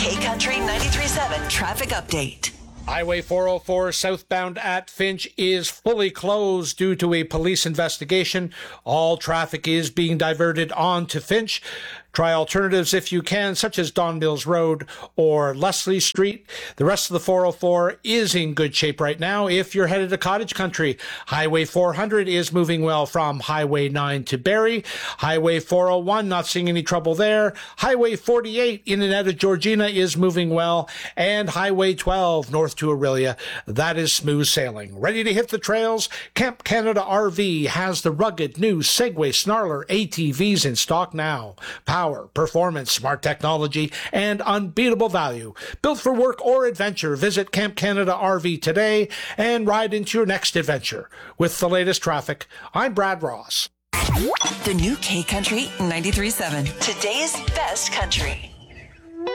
K-Country 93.7 traffic update. Highway 404 southbound at Finch is fully closed due to a police investigation. All traffic is being diverted on to Finch. Try alternatives if you can, such as Don Mills Road or Leslie Street. The rest of the 404 is in good shape right now. If you're headed to Cottage Country, Highway 400 is moving well from Highway 9 to Barrie. Highway 401, not seeing any trouble there. Highway 48 in and out of Georgina is moving well. And Highway 12 north to Aurelia, that is smooth sailing. Ready to hit the trails? Camp Canada RV has the rugged new Segway Snarler ATVs in stock now. Power, performance, smart technology, and unbeatable value. Built for work or adventure, visit Camp Canada RV today and ride into your next adventure. With the latest traffic, I'm Brad Ross. The new K-Country 93.7. Today's best country.